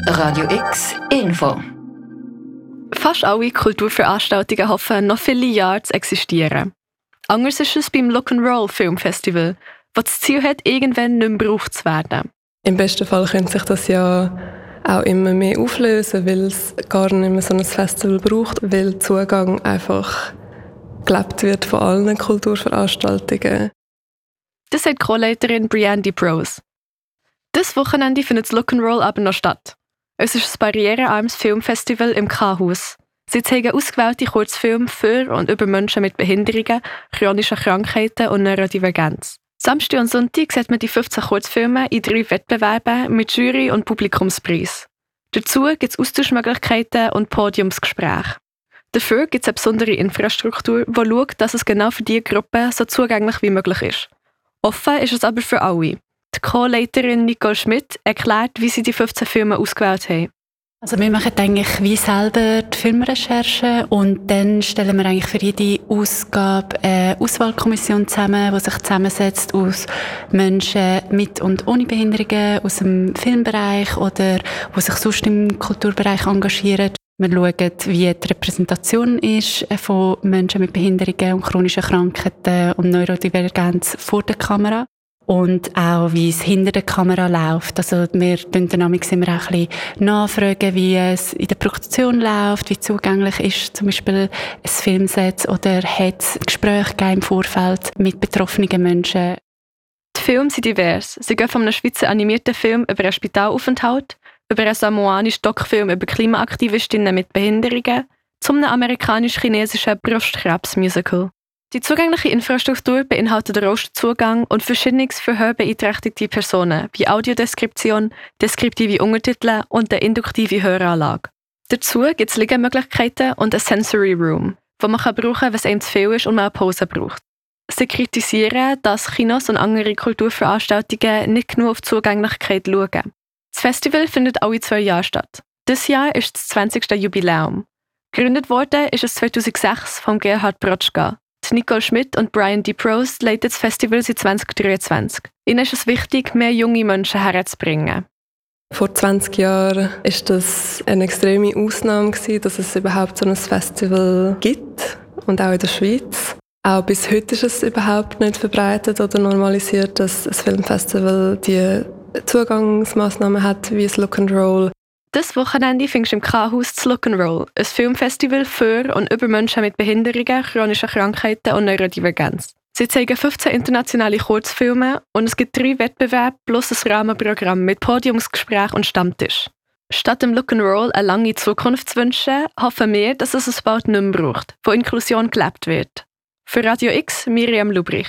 Radio X Info. Fast alle Kulturveranstaltungen hoffen, noch viele Jahre zu existieren. Anders ist es beim Rock'n'Roll Filmfestival, das das Ziel hat, irgendwann nicht mehr gebraucht zu werden. Im besten Fall könnte sich das ja auch immer mehr auflösen, weil es gar nicht mehr so ein Festival braucht, weil der Zugang einfach gelebt wird von allen Kulturveranstaltungen. Das sagt Co-Leiterin Brianne DeProse. Dieses Wochenende findet das Rock'n'Roll aber noch statt. Es ist ein barrierearmes Filmfestival im K-Haus. Sie zeigen ausgewählte Kurzfilme für und über Menschen mit Behinderungen, chronischen Krankheiten und Neurodivergenz. Samstag und Sonntag sieht man die 15 Kurzfilme in 3 Wettbewerben mit Jury- und Publikumspreis. Dazu gibt es Austauschmöglichkeiten und Podiumsgespräche. Dafür gibt es eine besondere Infrastruktur, die schaut, dass es genau für diese Gruppe so zugänglich wie möglich ist. Offen ist es aber für alle. Die Co-Leiterin Nicole Schmidt erklärt, wie sie die 15 Filme ausgewählt haben. Also wir machen eigentlich wie selber die Filmrecherche und dann stellen wir eigentlich für jede Ausgabe eine Auswahlkommission zusammen, die sich zusammensetzt aus Menschen mit und ohne Behinderungen aus dem Filmbereich oder die sich sonst im Kulturbereich engagieren. Wir schauen, wie die Repräsentation ist von Menschen mit Behinderungen und chronischen Krankheiten und Neurodivergenz vor der Kamera. Und auch, wie es hinter der Kamera läuft. Also wir immer auch ein bisschen nachfragen, wie es in der Produktion läuft, wie zugänglich ist zum Beispiel ein Filmset oder hat es Gespräche im Vorfeld mit betroffenen Menschen. Die Filme sind divers. Sie gehen von einem Schweizer animierten Film über einen Spitalaufenthalt, über einen samoanischen Doc-Film über Klimaaktivistinnen mit Behinderungen, zu einem amerikanisch-chinesischen Brustkrebs-Musical. Die zugängliche Infrastruktur beinhaltet Rosterzugang und Verschiedenes für hörbeeinträchtigte Personen, wie Audiodeskription, deskriptive Untertitel und eine induktive Höranlage. Dazu gibt es Liegemöglichkeiten und ein Sensory Room, das man brauchen kann, wenn es einem zu viel ist und man eine Pause braucht. Sie kritisieren, dass Kinos und andere Kulturveranstaltungen nicht genug auf Zugänglichkeit schauen. Das Festival findet alle 2 Jahre statt. Dieses Jahr ist das 20. Jubiläum. Gegründet wurde ist es 2006 von Gerhard Brotschka. Nicole Schmidt und Brianne DeProse leiten das Festival seit 2023. Ihnen ist es wichtig, mehr junge Menschen herzubringen. Vor 20 Jahren war das eine extreme Ausnahme, dass es überhaupt so ein Festival gibt und auch in der Schweiz. Auch bis heute ist es überhaupt nicht verbreitet oder normalisiert, dass ein Filmfestival die Zugangsmaßnahmen hat wie das Rock'n'Roll. Dieses Wochenende findest du im K-Haus das Rock'n'Roll, ein Filmfestival für und über Menschen mit Behinderungen, chronischen Krankheiten und Neurodivergenz. Sie zeigen 15 internationale Kurzfilme und es gibt 3 Wettbewerbe plus ein Rahmenprogramm mit Podiumsgespräch und Stammtisch. Statt dem Rock'n'Roll eine lange Zukunft zu wünschen, hoffen wir, dass es bald nicht mehr braucht, wo Inklusion gelebt wird. Für Radio X, Miriam Lubrich.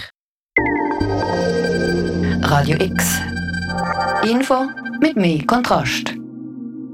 Radio X Info mit mehr Kontrast.